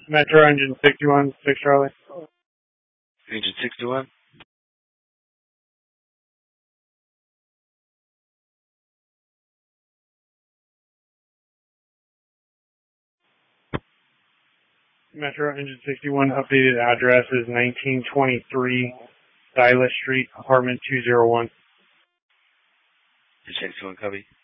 Metro Engine 61, 6 Charlie. Engine 61. Metro Engine 61, updated address is 1923 Silas Street, apartment 201. Engine 61, copy.